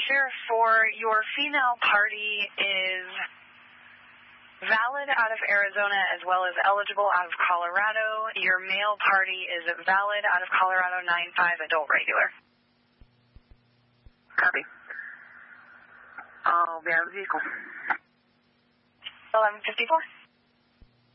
Sheriff 4, your female party is valid out of Arizona as well as eligible out of Colorado. Your male party is valid out of Colorado 9-5 adult regular. Copy. I'll be out of the vehicle. 1154.